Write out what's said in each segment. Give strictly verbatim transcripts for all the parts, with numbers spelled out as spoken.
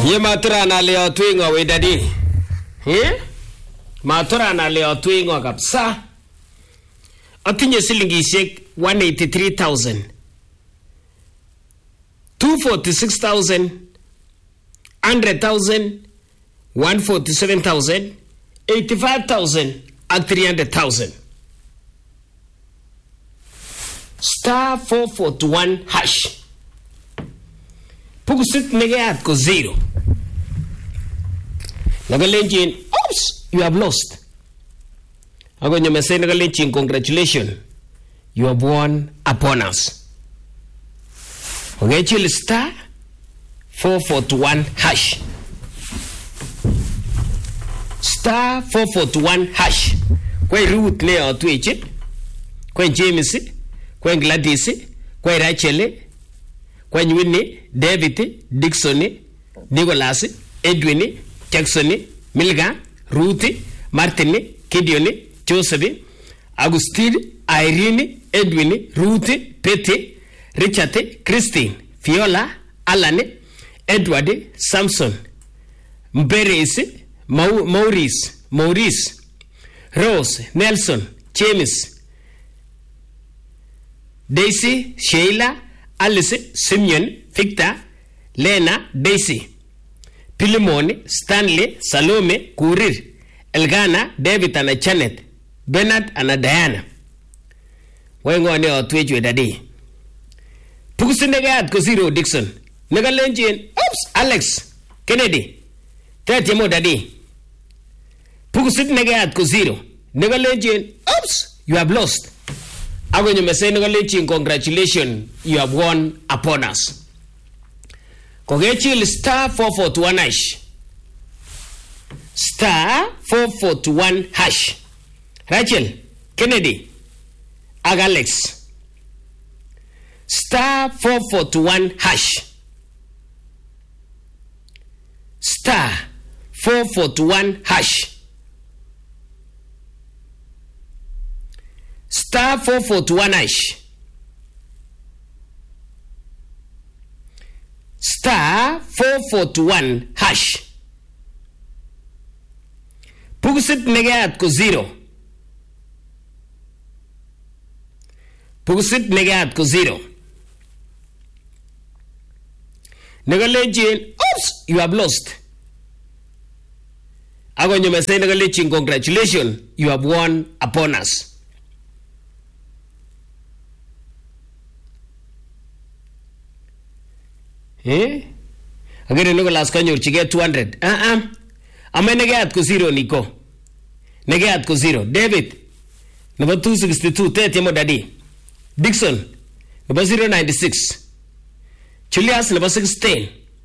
Ye matura na leo twingo we daddy. Eh? Matura na leo twingo kabisa. Atinye silingishek one hundred eighty-three thousand. two hundred forty-six thousand. one hundred thousand. one hundred forty-seven thousand. eighty-five thousand and three hundred thousand. Star four forty-one hash. Pukusit negeat ko zero. Nagalenjin, oops, you have lost. Ako nyo message nagalenjin, congratulations, you have won upon us. Okay, chill star four forty-one hash. Star four forty-one hash. Kwa root ne o Twitch. Kwa James, kwa Gladys, kwa Rachel, kwa Winnie, David, Dixon, Nicholas, Edwin, Jackson, Milga, Ruth, Martin, Gideon, Joseph, Augustine, Irene, Edwin, Ruth, Petty, Richard, Christine, Viola, Alan, Edward, Samson, Mberes, Maurice, Maurice, Rose, Nelson, James, Daisy, Sheila, Alice, Simeon, Victor, Lena, Daisy, Pilimoni, Stanley, Salome, Kurir, Elgana, David and Janet, Bernard and Diana. When on your Twitch with a day. Pukusinegad Koziro Dixon, Negalenjian, oops, Alex, Kennedy, thirty more daddy. Pukusit negad Koziro, Negalenjian, oops, you have lost. I'm going to say, Negalenjian, congratulations, you have won upon us. Kogechil star four forty-one hash. Star four forty-one hash. Rachel, Kennedy, Alex. Star four forty-one hash. Star four forty-one hash. Star four forty-one hash. Star four forty-one hash. Pugusit negat ko zero. Pugusit negat ko zero. Negalenjin, oops, you have lost. Ako nyo mesay negalenjin, congratulations, you have won upon us. Eh? Agere nuko last kanyor chige two hundred. Ah ah. Ame negat ko zero niko. Negat ko zero. David. Number two sixty-two thirty mo daddy. Dixon. Number zero ninety-six. Julius number sixteen.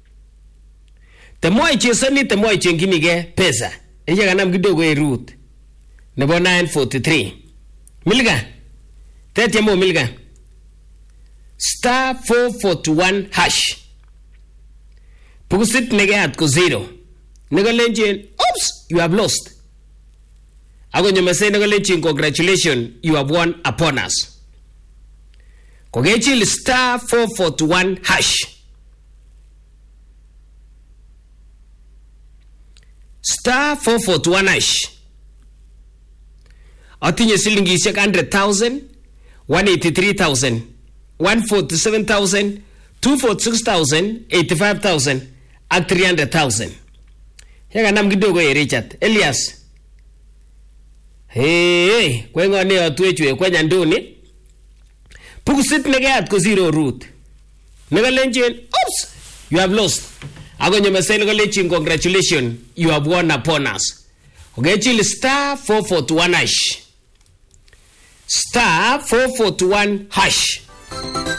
Temo ichesani temo ichengini ge pesa. Eja ganam kidogo e root. Number nine forty-three. Milga. thirty mo milga. Star four forty-one hash. Pukusit negat ko zero. Negalenjin, oops, you have lost. Ako nyo mesay negalenjin, congratulations, you have won upon us. Kogechil star four forty-one hash. Star four forty-one hash. Atinye silingishek one hundred thousand, one hundred eighty-three thousand, one hundred forty-seven thousand, two hundred forty-six thousand, eighty-five thousand, and three hundred thousand. Yaga nam kidogo e Richard. Elias. Hey, hey, kwengo ne otwechwe kwenya ndoni. Pukusit negat ko zero root. Negalenjin, oops, you have lost. Ako nyo mesay negalenjin, congratulations, you have won upon us. Okay, chill star four forty-one hash. Star four forty-one hash.